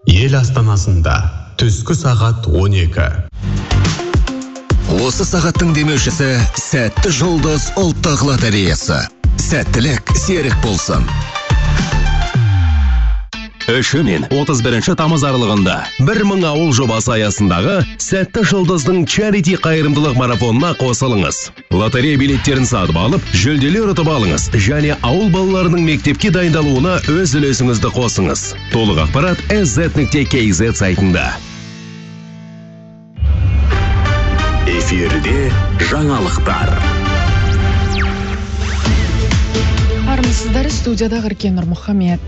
Ел астанасында түскі сағат 12. Осы сағаттың демеушісі Сәтті Жұлдыз ұлттық лотереясы. Сәттілік серік болсын. 3 мен 31 тамыз аралығында 1000 ауыл жобасы аясындағы Сәтті Жұлдыздың чарити қайырымдылық марафонына қосылыңыз. Лотерея билеттерін сатып алып, жүлделер ұтып алыңыз және ауыл балаларының мектепке дайындалуына өз үлесіңізді қосыңыз. Толық ақпарат sz.kz сайтында. Эфирде жаңалықтар. Армысыздар, студияда Ғыркен Нұрмұхамед.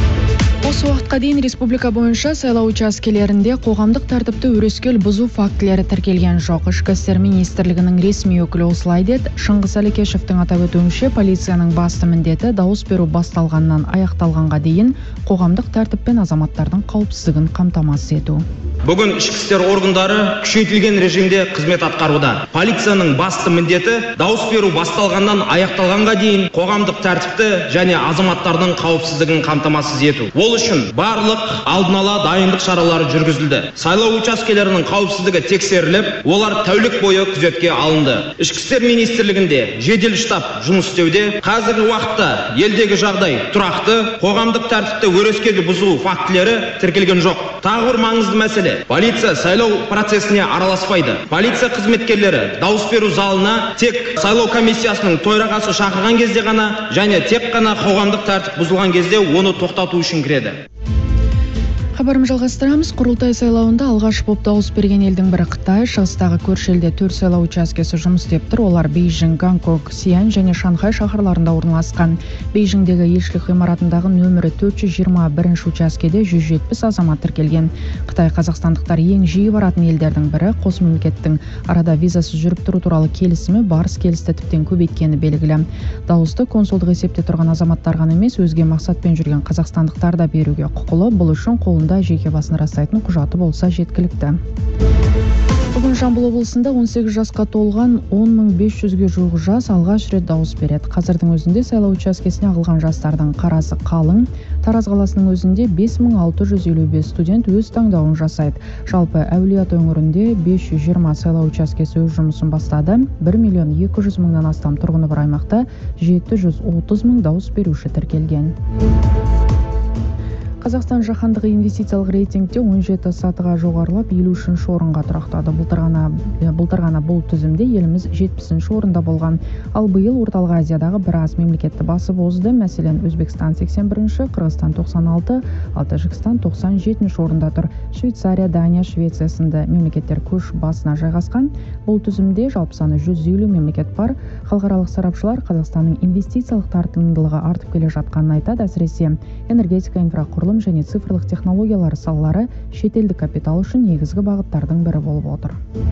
Осы уақытқа дейін республика бойынша сайлау учаскелерінде қоғамдық тәртіпті өрескел бұзу фактілері тіркелген жоқ. Ішкі істер министрлігінің ресми өкілі осылай деді. Шыңғыс Әликешевтің атап өтуінше, полицияның басты міндеті дауыс беру басталғаннан аяқталғанға дейін қоғамдық тәртіп пен азаматтардың қауіпсіздігін қамтамасыз ету. Бүгін ішкі істер органдары күшейтілген режимде қызмет атқаруда. Полицияның басты міндеті дауыс беру басталғаннан аяқталғанға дейін қоғамдық тәртіпті және азаматтардың қауіпсіздігін қамтамасыз ету. Ол үшін барлық алдын ала дайындық шаралары жүргізілді. Сайлау учаскелерінің қауіпсіздігі тексеріліп, олар тәулік бойы күзетке алынды. Ішкі істер министрлігінде жедел штаб жұмыс істеуде. Қазіргі уақытта елдегі жағдай тұрақты, қоғамдық тәртіпті өрескел бұзу фактілері тіркелген жоқ. Тағы бір маңызды мәселе: полиция сайлау процесіне араласпайды. Полиция қызметкерлері дауыс беру залына тек сайлау комиссиясының төрағасы шақырған кезде ғана және тек қана қоғамдық тәртіп бұзылған кезде оны тоқтату үшін кіреді. Хабарым жалғастырамыз. Құрылтай сайлауында алғаш боп дауыс берген елдің бірі Қытай. Шығыстағы көрші елде 4 сайлау учаскесі жұмыс істеп тұр. Олар Бейжің, Гонконг, Сиань және Шанхай шаһарларында орналасқан. Бейжіңдегі елшілік ғимаратындағы нөмірі 421 учаскеде 170 азамат тіркелген. Қытай қазақстандықтар ең жиі баратын елдердің бірі. Қос мемлекеттің арада визасыз жүріп тұру туралы келісімі барыс келісті тіптен көбейткені белгілі. Дауысты консулдық есепте тұрған азаматтар ғана емес, өзге мақсатпен жүрген қазақстандықтар да беруге құқылы. Бұл үшін қолында жеке басын растайтын құжаты болса жеткілікті. Бүгін Жамбыл облысында 18 жасқа толған 10.500-ге жуық жас алғаш рет дауыс береді. Қазірдің өзінде сайлау учаскесіне ағылған жастардың қарасы қалың. Тараз қаласының өзінде 5655 студент өз таңдауын жасайды. Жалпы Әулиеата өңірінде 520 сайлау учаскесі өз жұмысын бастады. 1.200.000-нан астам тұрғыны бар аймақта 730.000 дауыс беруші тіркелген. Қазақстан жаһандық инвестициялық рейтингте 17 сатыға жоғарылап 53-ші орынға тұрақтады. Былтыр ғана бұл тізімде еліміз 70-ші орында болған. Ал биыл Орталық Азиядағы біраз мемлекетті басып озды. Мәселен, Өзбекстан 81-ші, Қырғызстан 96, ал Тәжікстан 97-ші орында тұр. Швейцария, Дания, Швеция сынды мемлекеттер көш басына жайғасқан. Бұл тізімде жалпы саны 150 мемлекет бар. Халықаралық сарапшылар Қазақстанның инвестициялық тартымдылығы артып келе жатқанын айтады. Әсіресе энергетика, инфрақұрылым және цифрлық технологиялар салалары шетелдік капитал үшін негізгі бағыттардың бірі болып отыр.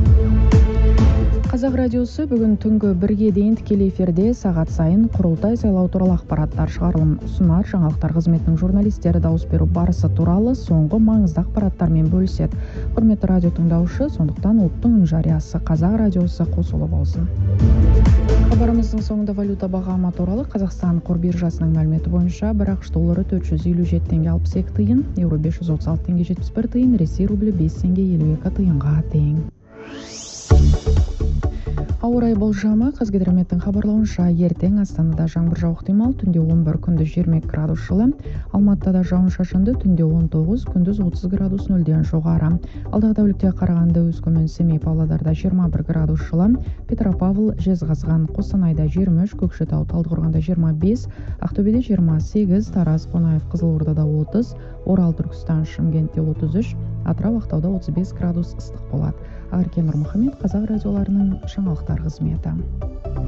Қазақ радиосы бүгін түнгі 1-ге дейін тікелей эфирде сағат сайын құрылтай сайлау туралы ақпараттар шығарылым ұсынар. Жаңалықтар қызметінің журналистері дауыс беру барысы туралы соңғы маңызды ақпараттармен бөліседі. Құрметті радио тыңдаушы, сондықтан ұлттың үн жариясы Қазақ радиосы қосулы болсын. Хабарымыздың соңында валюта бағамы туралы. Қазақстан қор биржасының мәліметі бойынша бір ақш доллары 457 теңге 62 тиын, еуро 536 теңге 71 тиын, Ресей рублі 5 теңге 52 тиынға тең. Ауа райы болжамы. Қазгидрометтің хабарлауынша, ертең Астанада жаңбыр жауып ықтимал, түнде 11, күндіз 20 градус жылы. Алматыда жауын-шашынды, түнде 19, күндіз 30 градус нөлден жоғары. Алдағы тәулікте Қарағанды, Өскемен, Семей, Павлодарда 21 градус жылы. Петропавл, Жезқазған, Қостанайда 23, Көкшетау, Талдықорғанда 25, Ақтөбеде 28, Тараз, Қонаев, Қызылордада 30, Орал, Түркістан, Шымкентте 33, Атырау, Ақтауда 35 градус ыстық болады. Ғыркен Нұрмұхамед, Қазақ радиоларының жаңалықтар қызметі.